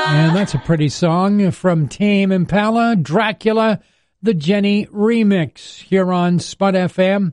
And that's a pretty song from Tame Impala, Dracula, the Jenny remix here on Spud FM.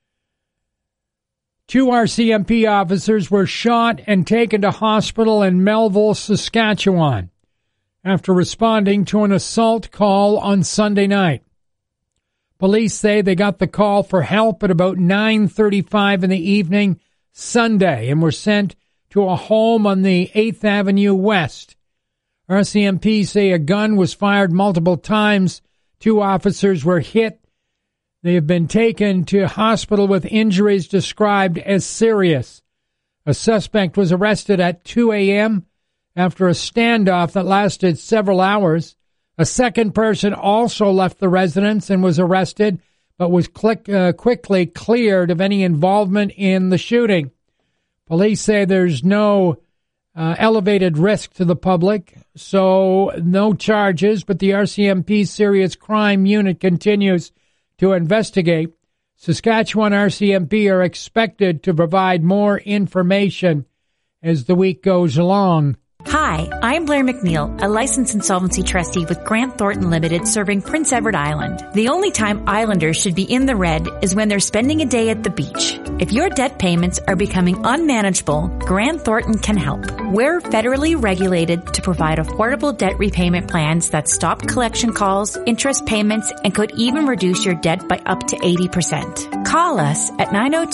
2 RCMP officers were shot and taken to hospital in Melville, Saskatchewan, after responding to an assault call on Sunday night. Police say they got the call for help at about 9:35 in the evening Sunday and were sent to a home on the 8th Avenue West. RCMP say a gun was fired multiple times. 2 officers were hit. They have been taken to hospital with injuries described as serious. A suspect was arrested at 2 a.m. after a standoff that lasted several hours. A second person also left the residence and was arrested, but was quickly cleared of any involvement in the shooting. Police say there's no elevated risk to the public, so no charges, but the RCMP Serious Crime Unit continues to investigate. Saskatchewan RCMP are expected to provide more information as the week goes along. Hi, I'm Blair McNeil, a licensed insolvency trustee with Grant Thornton Limited serving Prince Edward Island. The only time Islanders should be in the red is when they're spending a day at the beach. If your debt payments are becoming unmanageable, Grant Thornton can help. We're federally regulated to provide affordable debt repayment plans that stop collection calls, interest payments, and could even reduce your debt by up to 80%. Call us at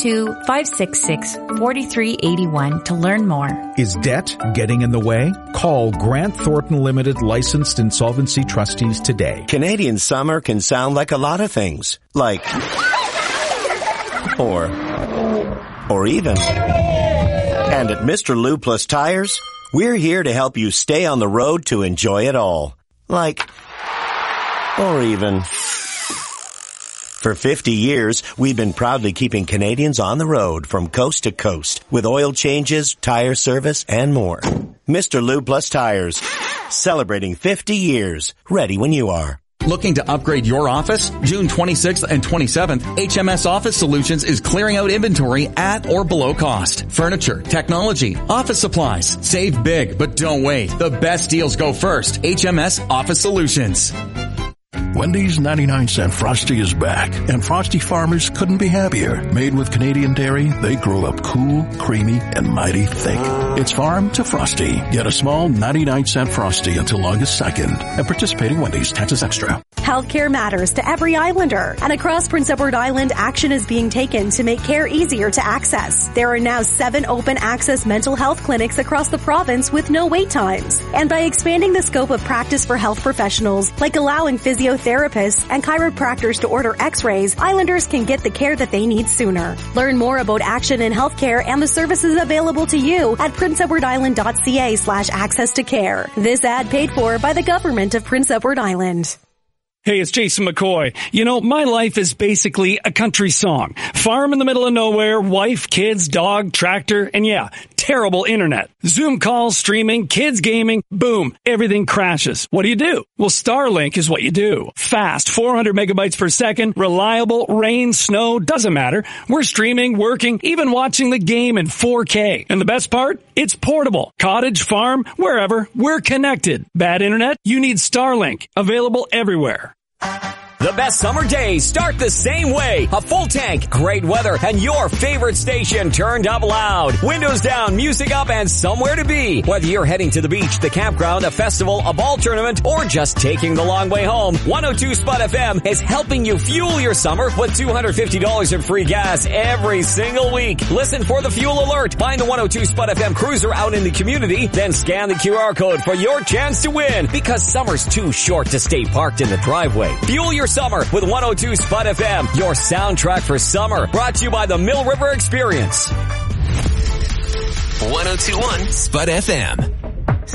902-566-4381 to learn more. Is debt getting in the way? Call Grant Thornton Limited licensed insolvency trustees today. Canadian summer can sound like a lot of things. Like, or even. And at Mr. Lou Plus Tires, we're here to help you stay on the road to enjoy it all. Like, or even. For 50 years, we've been proudly keeping Canadians on the road from coast to coast with oil changes, tire service, and more. Mr. Lou Plus Tires, celebrating 50 years, ready when you are. Looking to upgrade your office? June 26th and 27th, HMS Office Solutions is clearing out inventory at or below cost. Furniture, technology, office supplies. Save big, but don't wait. The best deals go first. HMS Office Solutions. Wendy's 99-cent Frosty is back, and Frosty farmers couldn't be happier. Made with Canadian dairy, they grow up cool, creamy, and mighty thick. It's farm to Frosty. Get a small 99-cent Frosty until August 2nd. At participating Wendy's, taxes extra. Healthcare matters to every Islander, and across Prince Edward Island, action is being taken to make care easier to access. There are now 7 open access mental health clinics across the province with no wait times. And by expanding the scope of practice for health professionals, like allowing physiotherapists and chiropractors to order x-rays, Islanders can get the care that they need sooner. Learn more about action in healthcare and the services available to you at princeedwardisland.ca/access to care. This ad paid for by the government of Prince Edward Island. Hey, it's Jason McCoy. You know, my life is basically a country song. Farm in the middle of nowhere, wife, kids, dog, tractor, and yeah, terrible internet. Zoom calls, streaming, kids gaming, boom, everything crashes. What do? Well, Starlink is what you do. Fast, 400 megabytes per second, reliable, rain, snow, doesn't matter. We're streaming, working, even watching the game in 4K. And the best part? It's portable. Cottage, farm, wherever, we're connected. Bad internet? You need Starlink. Available everywhere. The best summer days start the same way. A full tank, great weather, and your favorite station turned up loud. Windows down, music up, and somewhere to be. Whether you're heading to the beach, the campground, a festival, a ball tournament, or just taking the long way home, 102 Spud FM is helping you fuel your summer with $250 in free gas every single week. Listen for the fuel alert. Find the 102 Spud FM cruiser out in the community, then scan the QR code for your chance to win. Because summer's too short to stay parked in the driveway. Fuel your summer with 102 Spud FM, your soundtrack for summer. Brought to you by the Mill River Experience. 1021 Spud FM.